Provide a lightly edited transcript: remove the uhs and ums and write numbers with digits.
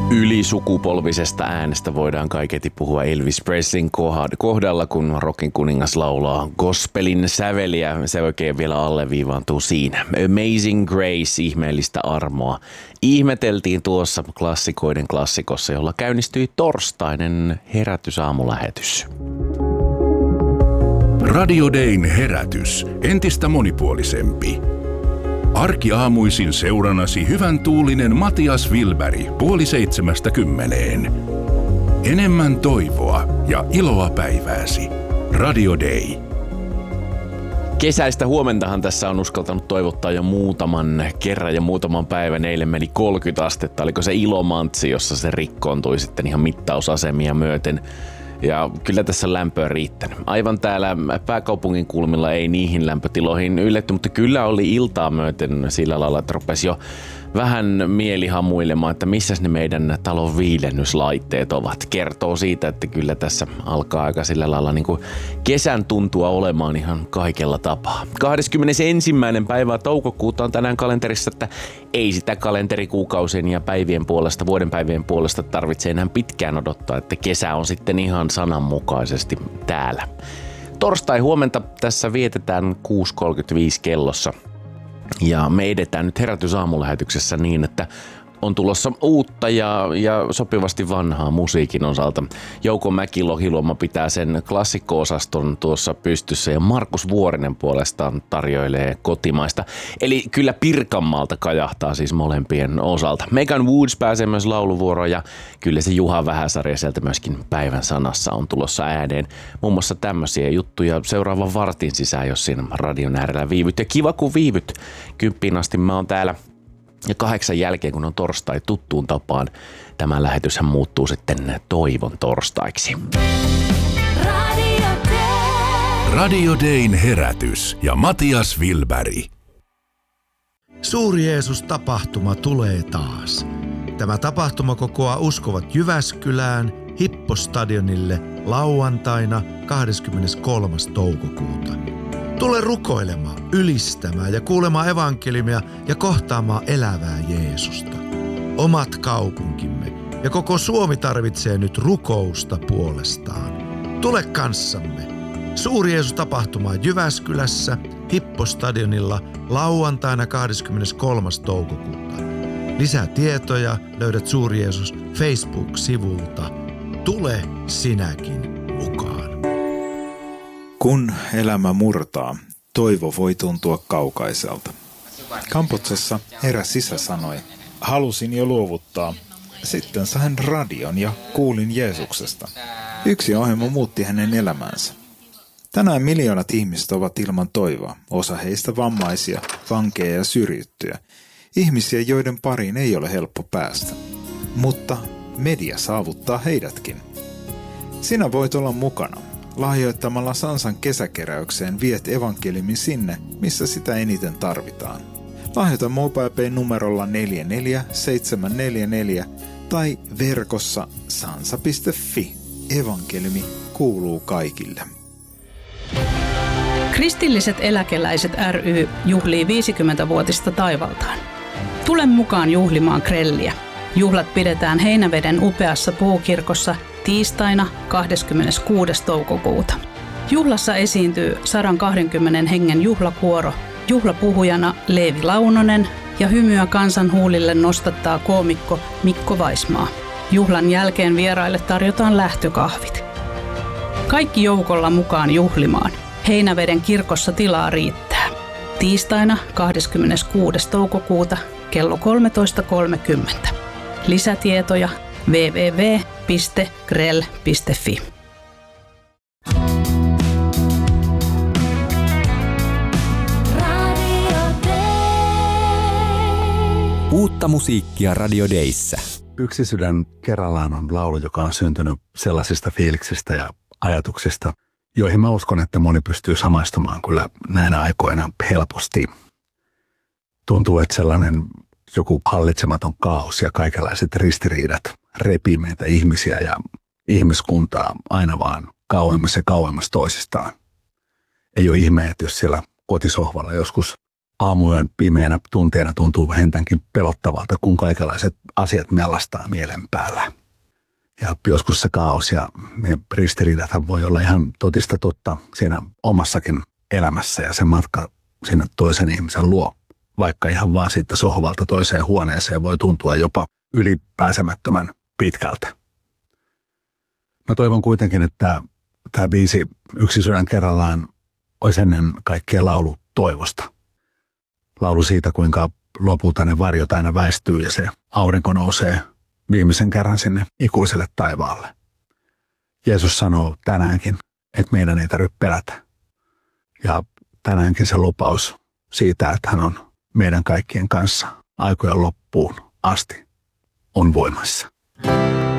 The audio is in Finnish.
Ylisukupolvisesta äänestä voidaan kaiketi puhua Elvis Presleyn kohdalla, kun rockin kuningas laulaa gospelin säveliä. Se oikein vielä alleviivaantuu siinä. Amazing Grace, ihmeellistä armoa. Ihmeteltiin tuossa klassikoiden klassikossa, jolla käynnistyi torstainen herätysaamulähetys. Radio Dayn herätys. Entistä monipuolisempi. Arkiaamuisin seurannasi hyvän tuulinen Matias Wilberg 6:30. Enemmän toivoa ja iloa päivääsi. Radio Day. Kesäistä huomentahan tässä on uskaltanut toivottaa jo muutaman kerran ja muutaman päivän. Eilen meni 30 astetta. Oliko se Ilomantsi, jossa se rikkoontui sitten ihan mittausasemia myöten. Ja kyllä tässä on lämpöä riittänyt. Aivan täällä pääkaupungin kulmilla ei niihin lämpötiloihin ylletty, mutta kyllä oli iltaa myöten sillä lailla, että rupesi jo vähän mielihamuilemaan, että missäs ne meidän talon viilennyslaitteet ovat. Kertoo siitä, että kyllä tässä alkaa aika sillä lailla niin kuin kesän tuntua olemaan ihan kaikella tapaa. 21. päivä toukokuuta on tänään kalenterissa, että ei sitä kalenterikuukausien ja päivien puolesta, vuodenpäivien puolesta tarvitse enää pitkään odottaa, että kesä on sitten ihan sananmukaisesti täällä. Torstai huomenta tässä vietetään 6:35 kellossa. Ja me edetään nyt herätysaamulähetyksessä niin, että on tulossa uutta ja sopivasti vanhaa musiikin osalta. Jouko Mäki-Lohiluoma pitää sen klassikko-osaston tuossa pystyssä ja Markus Vuorinen puolestaan tarjoilee kotimaista. Eli kyllä Pirkanmaalta kajahtaa siis molempien osalta. Megan Woods pääsee myös lauluvuoroon ja kyllä se Juha Vähäsarja sieltä myöskin päivän sanassa on tulossa ääneen. Muun muassa tämmöisiä juttuja seuraavan vartin sisään, jos siinä radion äärellä viivyt. Ja kiva kun viivyt. 10 asti mä oon täällä. Ja 8 jälkeen, kun on torstai tuttuun tapaan, tämä lähetyshän muuttuu sitten toivon torstaiksi. Radio Dayn herätys ja Matias Wilberg. Suuri Jeesus-tapahtuma tulee taas. Tämä tapahtuma kokoaa uskovat Jyväskylään Hippostadionille lauantaina 23. toukokuuta. Tule rukoilemaan, ylistämään ja kuulemaan evankeliumia ja kohtaamaan elävää Jeesusta. Omat kaupunkimme ja koko Suomi tarvitsee nyt rukousta puolestaan. Tule kanssamme. Suuri Jeesus-tapahtuma Jyväskylässä Hippostadionilla lauantaina 23. toukokuuta. Lisää tietoja löydät Suuri Jeesus Facebook-sivulta. Tule sinäkin mukaan. Kun elämä murtaa, toivo voi tuntua kaukaiselta. Kambodsassa eräs isä sanoi, halusin jo luovuttaa. Sitten sain radion ja kuulin Jeesuksesta. Yksi ohjelma muutti hänen elämänsä. Tänään miljoonat ihmiset ovat ilman toivoa, osa heistä vammaisia, vankeja ja syrjittyjä. Ihmisiä, joiden pariin ei ole helppo päästä. Mutta media saavuttaa heidätkin. Sinä voit olla mukana. Lahjoittamalla Sansan kesäkeräykseen viet evankeliumin sinne, missä sitä eniten tarvitaan. Lahjoita MobilePay numerolla 44744 tai verkossa sansa.fi. Evankeliumi kuuluu kaikille. Kristilliset eläkeläiset ry juhlii 50-vuotista taivaltaan. Tule mukaan juhlimaan grelliä. Juhlat pidetään Heinäveden upeassa puukirkossa tiistaina 26. toukokuuta. Juhlassa esiintyy 120 hengen juhlakuoro, juhlapuhujana Leevi Launonen ja hymyä kansan huulille nostattaa koomikko Mikko Vaismaa. Juhlan jälkeen vieraille tarjotaan lähtökahvit. Kaikki joukolla mukaan juhlimaan. Heinäveden kirkossa tilaa riittää. Tiistaina 26. toukokuuta kello 13.30. Lisätietoja www.grell.fi. Uutta musiikkia Radio Dayssä. Yksi sydän kerrallaan on laulu, joka on syntynyt sellaisista fiiliksistä ja ajatuksista, joihin mä uskon, että moni pystyy samaistumaan kyllä näinä aikoina helposti. Tuntuu, että sellainen joku hallitsematon kaos ja kaikenlaiset ristiriidat repii meitä ihmisiä ja ihmiskuntaa aina vaan kauemmas ja kauemmas toisistaan. Ei ole ihme, että jos siellä kotisohvalla joskus aamuyön pimeänä tunteena tuntuu vähintäänkin pelottavalta, kun kaikenlaiset asiat mellastaa mielen päällä. Ja joskus se kaos ja ne ristiriidathan voi olla ihan totista totta siinä omassakin elämässä ja se matka sinne toisen ihmisen luo. Vaikka ihan vaan siitä sohvalta toiseen huoneeseen voi tuntua jopa ylipääsemättömän pitkältä. Mä toivon kuitenkin, että tämä biisi Yksi sydän kerrallaan olisi ennen kaikkea laulu toivosta. Laulu siitä, kuinka lopulta ne varjot aina väistyy ja se aurinko nousee viimeisen kerran sinne ikuiselle taivaalle. Jeesus sanoo tänäänkin, että meidän ei tarvitse pelätä. Ja tänäänkin se lupaus siitä, että hän on meidän kaikkien kanssa aikojen loppuun asti, on voimassa.